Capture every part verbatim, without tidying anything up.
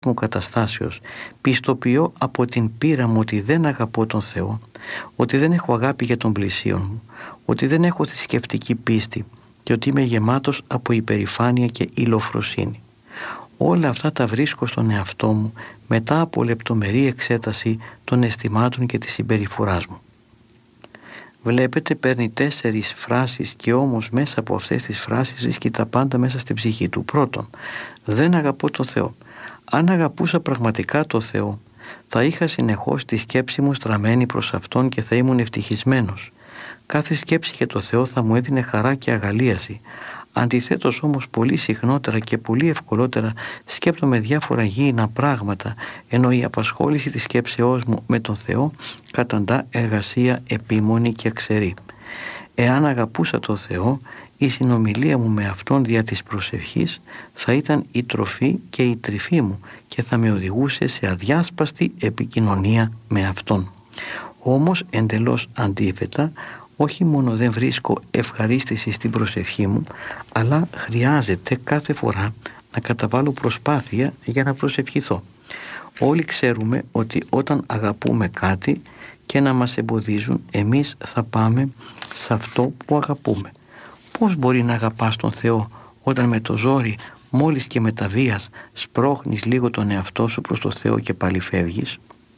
μου καταστάσεως πιστοποιώ από την πείρα μου ότι δεν αγαπώ τον Θεό, ότι δεν έχω αγάπη για τον πλησίον μου, ότι δεν έχω θρησκευτική πίστη και ότι είμαι γεμάτος από υπερηφάνεια και ηλοφροσύνη. Όλα αυτά τα βρίσκω στον εαυτό μου μετά από λεπτομερή εξέταση των αισθημάτων και της συμπεριφοράς μου. Βλέπετε, παίρνει τέσσερις φράσεις και όμως μέσα από αυτές τις φράσεις βρίσκει τα πάντα μέσα στην ψυχή του. Πρώτον, δεν αγαπώ τον Θεό. Αν αγαπούσα πραγματικά τον Θεό, θα είχα συνεχώς τη σκέψη μου στραμμένη προς Αυτόν και θα ήμουν ευτυχισμένος. Κάθε σκέψη για τον Θεό θα μου έδινε χαρά και αγαλίαση. Αντιθέτως όμως πολύ συχνότερα και πολύ ευκολότερα σκέπτομαι διάφορα γήινα πράγματα, ενώ η απασχόληση της σκέψεώς μου με τον Θεό καταντά εργασία επίμονη και ξερή. Εάν αγαπούσα τον Θεό, η συνομιλία μου με Αυτόν δια της προσευχής θα ήταν η τροφή και η τρυφή μου και θα με οδηγούσε σε αδιάσπαστη επικοινωνία με Αυτόν. Όμως εντελώς αντίθετα, όχι μόνο δεν βρίσκω ευχαρίστηση στην προσευχή μου, αλλά χρειάζεται κάθε φορά να καταβάλω προσπάθεια για να προσευχηθώ. Όλοι ξέρουμε ότι όταν αγαπούμε κάτι και να μας εμποδίζουν, εμείς θα πάμε σε αυτό που αγαπούμε. Πώς μπορεί να αγαπάς τον Θεό όταν με το ζόρι, μόλις και με τα βίας, σπρώχνεις λίγο τον εαυτό σου προς το Θεό και πάλι φεύγεις?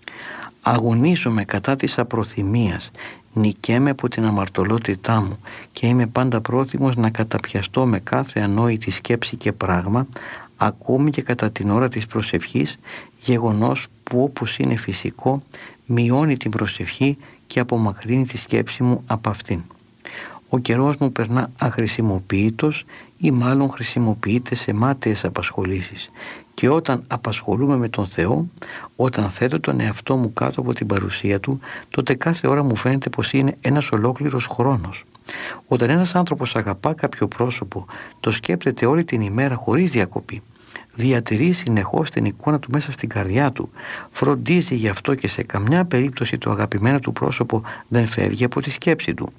Αγωνίζομαι κατά της απροθυμίας, νικέμαι από την αμαρτωλότητά μου και είμαι πάντα πρόθυμος να καταπιαστώ με κάθε ανόητη σκέψη και πράγμα, ακόμη και κατά την ώρα της προσευχής, γεγονός που όπως είναι φυσικό μειώνει την προσευχή και απομακρύνει τη σκέψη μου από αυτήν. Ο καιρός μου περνά αχρησιμοποιητός ή μάλλον χρησιμοποιείται σε μάταιες απασχολήσεις. Και όταν απασχολούμαι με τον Θεό, όταν θέτω τον εαυτό μου κάτω από την παρουσία Του, τότε κάθε ώρα μου φαίνεται πως είναι ένας ολόκληρος χρόνος. Όταν ένας άνθρωπος αγαπά κάποιο πρόσωπο, το σκέπτεται όλη την ημέρα χωρίς διακοπή. Διατηρεί συνεχώς την εικόνα του μέσα στην καρδιά του, φροντίζει γι' αυτό και σε καμιά περίπτωση το αγαπημένο του πρόσωπο δεν φεύγει από τη σκέψη του.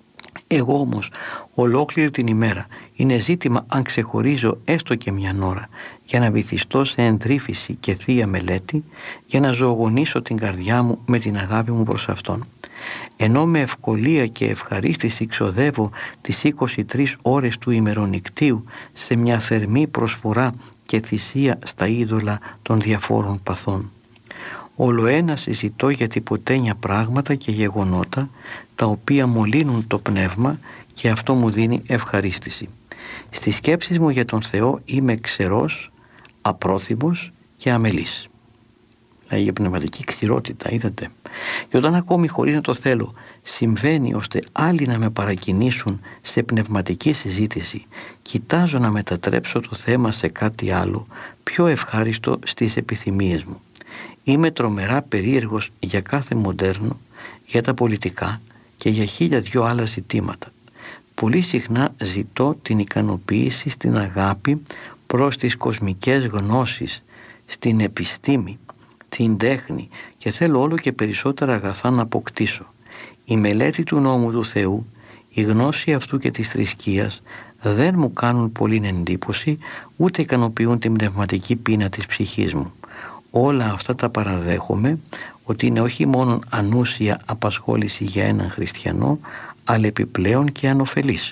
Εγώ όμως ολόκληρη την ημέρα είναι ζήτημα αν ξεχωρίζω έστω και μια ώρα για να βυθιστώ σε εντρύφηση και θεία μελέτη, για να ζωογονήσω την καρδιά μου με την αγάπη μου προς Αυτόν. Ενώ με ευκολία και ευχαρίστηση ξοδεύω τις είκοσι τρεις ώρες του ημερονικτίου σε μια θερμή προσφορά και θυσία στα είδωλα των διαφόρων παθών. Ολοένα συζητώ για τυποτένια πράγματα και γεγονότα τα οποία μολύνουν το πνεύμα και αυτό μου δίνει ευχαρίστηση. Στις σκέψεις μου για τον Θεό είμαι ξερός, απρόθυμος και αμελής. Δηλαδή για πνευματική ξηρότητα, είδατε. Και όταν ακόμη χωρίς να το θέλω συμβαίνει ώστε άλλοι να με παρακινήσουν σε πνευματική συζήτηση, κοιτάζω να μετατρέψω το θέμα σε κάτι άλλο πιο ευχάριστο στις επιθυμίες μου. Είμαι τρομερά περίεργος για κάθε μοντέρνο, για τα πολιτικά και για χίλια δυο άλλα ζητήματα. Πολύ συχνά ζητώ την ικανοποίηση στην αγάπη προς τις κοσμικές γνώσεις, στην επιστήμη, την τέχνη και θέλω όλο και περισσότερα αγαθά να αποκτήσω. Η μελέτη του νόμου του Θεού, η γνώση αυτού και της θρησκείας δεν μου κάνουν πολύ εντύπωση, ούτε ικανοποιούν την πνευματική πείνα της ψυχής μου. Όλα αυτά τα παραδέχομαι ότι είναι όχι μόνο ανούσια απασχόληση για έναν χριστιανό, αλλά επιπλέον και ανωφελής.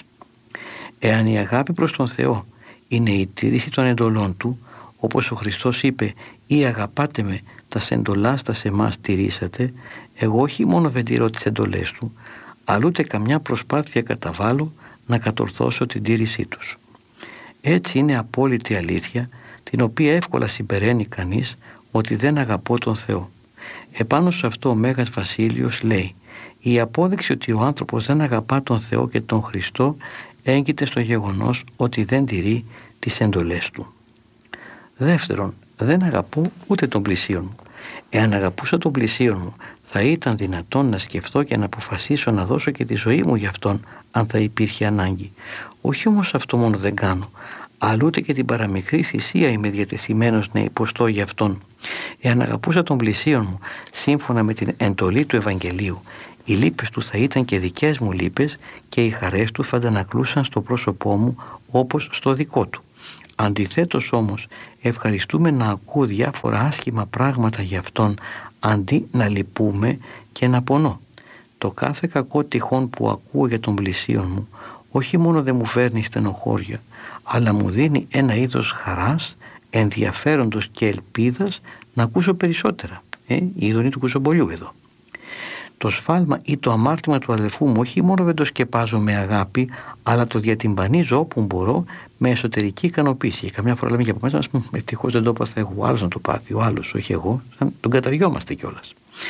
Εάν η αγάπη προς τον Θεό είναι η τήρηση των εντολών Του, όπως ο Χριστός είπε «Ή αγαπάτε με, τα εντολάς τα σε εμάς τηρήσατε», εγώ όχι μόνο δεν τηρώ τις εντολές Του, αλλά ούτε καμιά προσπάθεια καταβάλω να κατορθώσω την τήρησή τους. Έτσι είναι απόλυτη αλήθεια, την οποία εύκολα συμπεραίνει κανείς, ότι δεν αγαπώ τον Θεό. Επάνω σε αυτό ο Μέγας Βασίλειος λέει «Η απόδειξη ότι ο άνθρωπος δεν αγαπά τον Θεό και τον Χριστό έγκυται στο γεγονός ότι δεν τηρεί τις εντολές Του». Δεύτερον, δεν αγαπώ ούτε τον πλησίον μου. Εάν αγαπούσα τον πλησίον μου, θα ήταν δυνατόν να σκεφτώ και να αποφασίσω να δώσω και τη ζωή μου για αυτόν, αν θα υπήρχε ανάγκη. Όχι όμως αυτό μόνο δεν κάνω, αλλά ούτε και την παραμικρή θυσία είμαι διατεθειμένος να υποστώ για αυτόν. Εάν αγαπούσα τον πλησίον μου, σύμφωνα με την εντολή του Ευαγγελίου, οι λύπες του θα ήταν και δικές μου λύπες και οι χαρές του θα αντανακλούσαν στο πρόσωπό μου όπως στο δικό του. Αντιθέτως όμως ευχαριστούμε να ακούω διάφορα άσχημα πράγματα για Αυτόν, αντί να λυπούμε και να πονώ. Το κάθε κακό τυχόν που ακούω για τον πλησίον μου όχι μόνο δεν μου φέρνει στενοχώρια, αλλά μου δίνει ένα είδος χαράς, ενδιαφέροντος και ελπίδας να ακούσω περισσότερα. Ε, η ειδονή του κουζομπολιού εδώ. Το σφάλμα ή το αμάρτημα του αδελφού μου όχι μόνο δεν το σκεπάζω με αγάπη, αλλά το διατυμπανίζω όπου μπορώ με εσωτερική ικανοποίηση. Καμιά φορά λέμε για από μέσα μας, ευτυχώς δεν το έπαθα εγώ, ο άλλος να το πάθει, ο άλλος, όχι εγώ, τον καταριόμαστε κιόλας.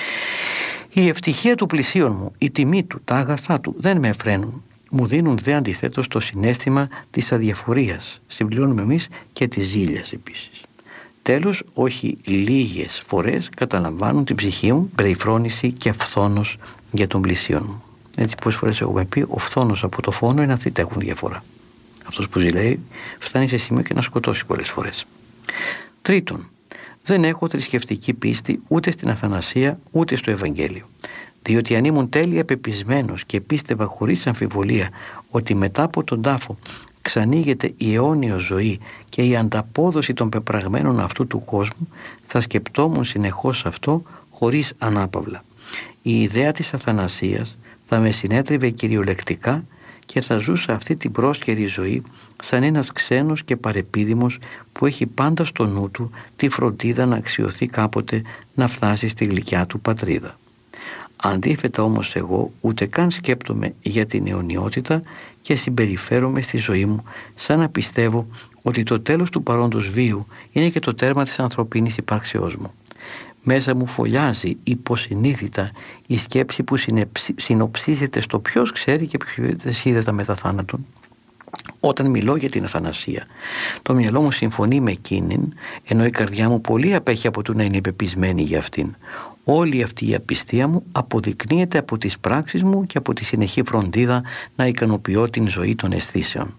Η ευτυχία του πλησίον μου, η τιμή του, τα αγαθά του δεν με εφραίνουν. Μου δίνουν δε αντιθέτως το συναίσθημα της αδιαφορίας. Συμπληρώνουμε εμείς και της ζήλιας επίσης. Τέλος, όχι λίγες φορές καταλαμβάνουν την ψυχή μου περιφρόνηση και φθόνος για τον πλησίον μου. Έτσι, πόσες φορές έχουμε πει, ο φθόνος από το φόνο είναι αυτοί που έχουν διαφορά. Αυτός που ζηλεύει φτάνει σε σημείο και να σκοτώσει πολλές φορές. Τρίτον, δεν έχω θρησκευτική πίστη ούτε στην Αθανασία ούτε στο Ευαγγέλιο. Διότι αν ήμουν τέλεια πεπισμένος και πίστευα χωρίς αμφιβολία ότι μετά από τον τάφο ξανοίγεται η αιώνιος ζωή και η ανταπόδοση των πεπραγμένων αυτού του κόσμου, θα σκεπτόμουν συνεχώς αυτό χωρίς ανάπαυλα. Η ιδέα της Αθανασίας θα με συνέτριβε κυριολεκτικά και θα ζούσα αυτή την πρόσκαιρη ζωή σαν ένας ξένος και παρεπίδημος που έχει πάντα στο νου του τη φροντίδα να αξιωθεί κάποτε να φτάσει στη γλυκιά του πατρίδα. Αντίθετα όμως εγώ ούτε καν σκέπτομαι για την αιωνιότητα και συμπεριφέρομαι στη ζωή μου σαν να πιστεύω ότι το τέλος του παρόντος βίου είναι και το τέρμα της ανθρωπίνης υπάρξεώς μου. Μέσα μου φωλιάζει υποσυνείδητα η σκέψη που συνοψίζεται στο ποιος ξέρει και ποιος είδε τα μετά θάνατον. Όταν μιλώ για την Αθανασία, το μυαλό μου συμφωνεί με εκείνην, ενώ η καρδιά μου πολύ απέχει από το να είναι πεπισμένη για αυτήν. Όλη αυτή η απιστία μου αποδεικνύεται από τις πράξεις μου και από τη συνεχή φροντίδα να ικανοποιώ την ζωή των αισθήσεων.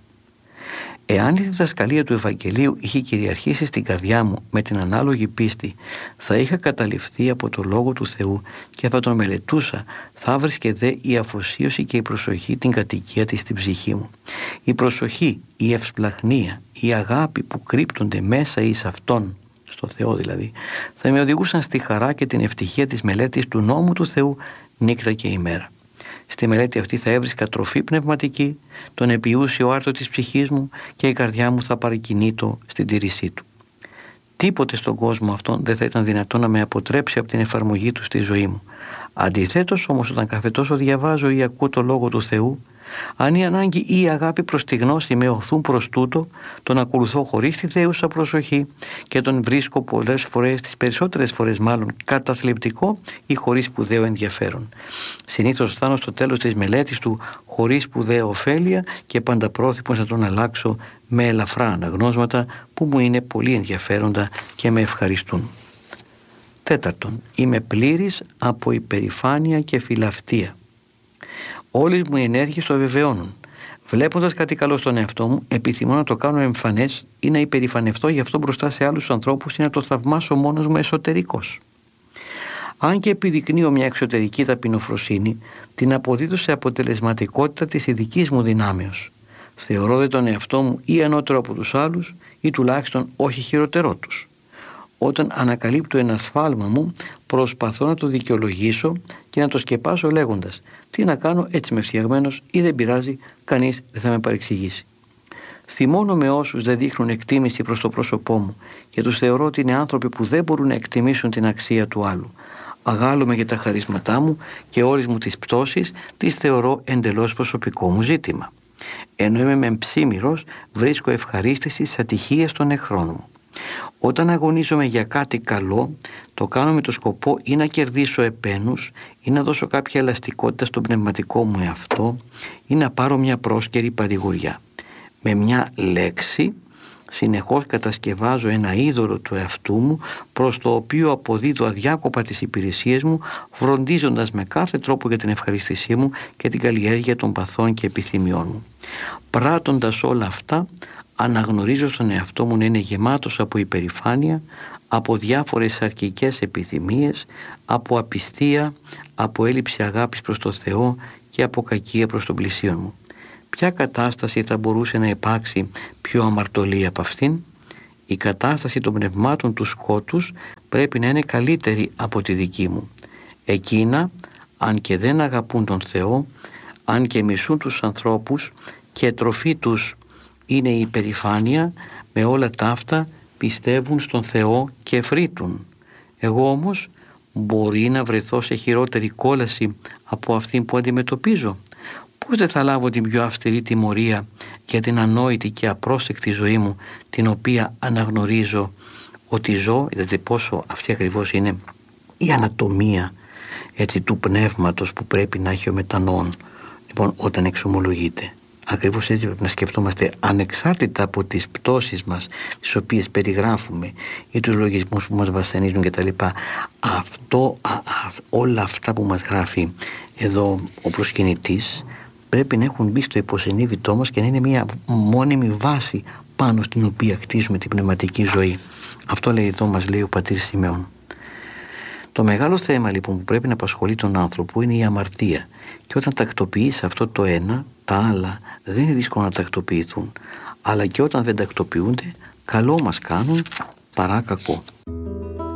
Εάν η διδασκαλία του Ευαγγελίου είχε κυριαρχήσει στην καρδιά μου με την ανάλογη πίστη, θα είχα καταληφθεί από το Λόγο του Θεού και θα τον μελετούσα, θα βρίσκε δε η αφοσίωση και η προσοχή την κατοικία της στην ψυχή μου. Η προσοχή, η ευσπλαχνία, η αγάπη που κρύπτονται μέσα εις Αυτόν, στο Θεό δηλαδή, θα με οδηγούσαν στη χαρά και την ευτυχία της μελέτης του νόμου του Θεού νύχτα και ημέρα. Στη μελέτη αυτή θα έβρισκα τροφή πνευματική, τον επιούσιο άρτο της ψυχής μου και η καρδιά μου θα παρακινείτο στην τήρησή του. Τίποτε στον κόσμο αυτόν δεν θα ήταν δυνατό να με αποτρέψει από την εφαρμογή του στη ζωή μου. Αντιθέτως όμως, όταν καθετόσο διαβάζω ή ακούω το Λόγο του Θεού, αν η ανάγκη ή η αγάπη προς τη γνώση με οθούν προς τούτο, τον ακολουθώ χωρίς τη δέουσα προσοχή και τον βρίσκω πολλές φορές, τις περισσότερες φορές μάλλον, καταθλιπτικό ή χωρίς σπουδαίο ενδιαφέρον. Συνήθως φτάνω στο τέλος της μελέτης του χωρίς σπουδαία ωφέλεια και πάντα πρόθυμος να τον αλλάξω με ελαφρά αναγνώσματα που μου είναι πολύ ενδιαφέροντα και με ευχαριστούν. Τέταρτον, είμαι πλήρης από υπερηφάνεια και φιλαυτία. Όλες μου οι ενέργειες το βεβαιώνουν. Βλέποντας κάτι καλό στον εαυτό μου, επιθυμώ να το κάνω εμφανές ή να υπερηφανευτώ γι' αυτό μπροστά σε άλλους ανθρώπους ή να το θαυμάσω μόνος μου εσωτερικός. Αν και επιδεικνύω μια εξωτερική ταπεινοφροσύνη, την αποδίδω σε αποτελεσματικότητα της ειδικής μου δυνάμεως. Θεωρώ δε τον εαυτό μου ή ανώτερο από τους άλλους ή τουλάχιστον όχι χειροτερό τους. Όταν ανακαλύπτω ένα σφάλμα μου, προσπαθώ να το δικαιολογήσω και να το σκεπάσω λέγοντας «Τι να κάνω, έτσι είμαι φτιαγμένος ή δεν πειράζει, κανείς δεν θα με παρεξηγήσει». Θυμώνομαι όσους δεν δείχνουν εκτίμηση προς το πρόσωπό μου και τους θεωρώ ότι είναι άνθρωποι που δεν μπορούν να εκτιμήσουν την αξία του άλλου. Αγάλωμαι για τα χαρίσματά μου και όλες μου τις πτώσεις τις θεωρώ εντελώς προσωπικό μου ζήτημα. Ενώ είμαι μεμψίμυρος, βρίσκω ευχαρίστηση στις ατυχίες των εχθρών μου. Όταν αγωνίζομαι για κάτι καλό, το κάνω με το σκοπό ή να κερδίσω επένους ή να δώσω κάποια ελαστικότητα στον πνευματικό μου εαυτό ή να πάρω μια πρόσκαιρη παρηγοριά. Με μια λέξη συνεχώς κατασκευάζω ένα είδωλο του εαυτού μου προς το οποίο αποδίδω αδιάκοπα τις υπηρεσίες μου, φροντίζοντας με κάθε τρόπο για την ευχαριστησή μου και την καλλιέργεια των παθών και επιθυμιών μου. Πράττοντας όλα αυτά, αναγνωρίζω στον εαυτό μου να είναι γεμάτος από υπερηφάνεια, από διάφορες αρκικές επιθυμίες, από απιστία, από έλλειψη αγάπης προς το Θεό και από κακία προς τον πλησίον μου. ποια κατάσταση θα μπορούσε να υπάρξει πιο αμαρτωλή από αυτήν? Η κατάσταση των πνευμάτων του σκότους πρέπει να είναι καλύτερη από τη δική μου. Εκείνα, αν και δεν αγαπούν τον Θεό, αν και μισούν τους ανθρώπους και τροφή τους είναι η υπερηφάνεια, με όλα τα αυτά πιστεύουν στον Θεό και φρύτουν. Εγώ όμως μπορεί να βρεθώ σε χειρότερη κόλαση από αυτήν που αντιμετωπίζω? Πώς δεν θα λάβω την πιο αυστηρή τιμωρία για την ανόητη και απρόσεκτη ζωή μου, την οποία αναγνωρίζω ότι ζω? Δηλαδή πόσο αυτή ακριβώς είναι η ανατομία, έτσι, του πνεύματος που πρέπει να έχει ο μετανοών, λοιπόν, όταν εξομολογείται. Ακριβώς έτσι πρέπει να σκεφτόμαστε, ανεξάρτητα από τις πτώσεις μας, τις οποίες περιγράφουμε, ή τους λογισμούς που μας βασανίζουν κτλ. Αυτό, α, α, όλα αυτά που μας γράφει εδώ ο προσκυνητής πρέπει να έχουν μπει στο υποσυνείδητό μας και να είναι μια μόνιμη βάση πάνω στην οποία χτίζουμε την πνευματική ζωή. Αυτό λέει εδώ, μας λέει ο πατήρ Σιμεών. Το μεγάλο θέμα λοιπόν που πρέπει να απασχολεί τον άνθρωπο είναι η αμαρτία, και όταν τακτοποιείς αυτό το ένα, τα άλλα δεν είναι δύσκολο να τακτοποιηθούν, αλλά και όταν δεν τακτοποιούνται, καλό μας κάνουν παρά κακό.